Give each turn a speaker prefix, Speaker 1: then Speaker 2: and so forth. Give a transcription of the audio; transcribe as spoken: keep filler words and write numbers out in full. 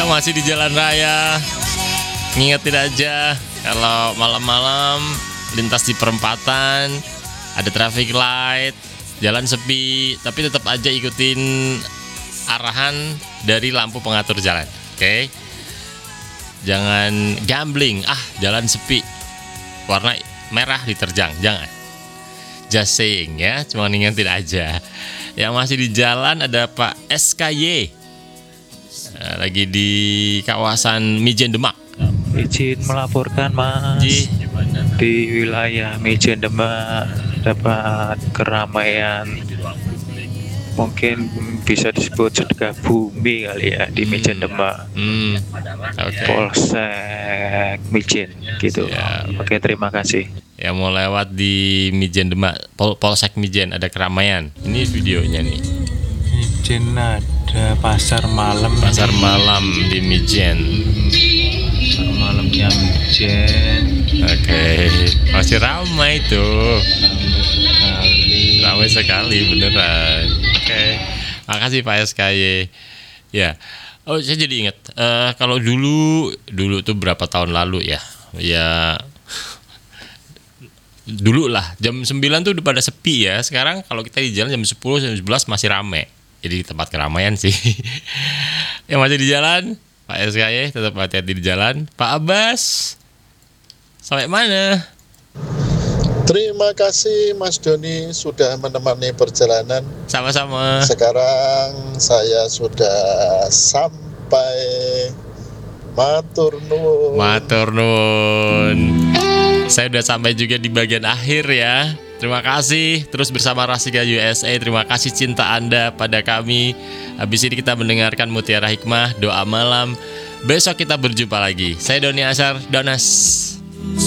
Speaker 1: Ya masih di jalan raya. Ngingetin aja kalau malam-malam lintas di perempatan ada traffic light, jalan sepi, tapi tetap aja ikutin arahan dari lampu pengatur jalan. Oke, okay? Jangan gambling. Ah, jalan sepi, warna merah diterjang, jangan. Just saying ya, cuma ngingetin aja. Yang masih di jalan ada Pak S K Y, lagi di kawasan Mijen Demak.
Speaker 2: Izin melaporkan Mas,
Speaker 1: Ji.
Speaker 2: di wilayah Mijen Demak dapat keramaian, mungkin bisa disebut sedekah bumi kali ya di Mijen Demak.
Speaker 1: Hmm, okay.
Speaker 2: Polsek Mijen gitu.
Speaker 1: Ya.
Speaker 2: Oke, terima kasih.
Speaker 1: Ya, mau lewat di Mijen Demak, Pol Polsek Mijen ada keramaian. Ini videonya nih.
Speaker 2: Mijen ada pasar malam.
Speaker 1: Pasar malam di Mijen.
Speaker 2: Pasar malamnya Mijen.
Speaker 1: Oke, okay. Masih ramai tuh. Ramai sekali beneran. Oke, okay. Makasih Pak S K Y. Ya, oh saya jadi ingat. Uh, kalau dulu, dulu tuh berapa tahun lalu ya? Ya. Dulu lah jam sembilan tuh udah pada sepi ya. Sekarang kalau kita di jalan jam sepuluh, jam sebelas masih rame. Jadi tempat keramaian sih. Yang masih di jalan Pak S K Y tetap hati-hati di jalan. Pak Abbas, sampai mana?
Speaker 3: Terima kasih Mas Doni sudah menemani perjalanan.
Speaker 1: Sama-sama.
Speaker 3: Sekarang saya sudah sampai. Matur nuwun.
Speaker 1: Matur nuwun. Saya udah sampai juga di bagian akhir ya. Terima kasih terus bersama Rasika U S A. Terima kasih cinta Anda pada kami. Habis ini kita mendengarkan Mutiara Hikmah, doa malam. Besok kita berjumpa lagi. Saya Doni Ashar, Donas.